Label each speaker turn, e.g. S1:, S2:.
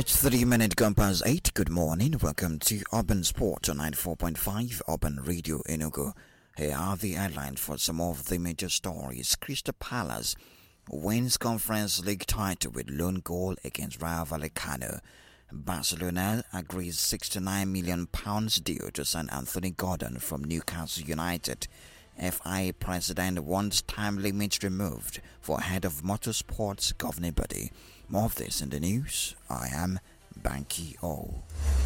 S1: It's 3 minutes gone past 8. Good morning. Welcome to Urban Sport on 94.5 Urban Radio Enugu. Here are the headlines for some of the major stories. Crystal Palace wins Conference League title with lone goal against Rayo Vallecano. Barcelona agrees £69 million deal to sign Anthony Gordon from Newcastle United. FIA president wants time limit removed for head of motorsports governing body. More of this in the news. I am Banky O.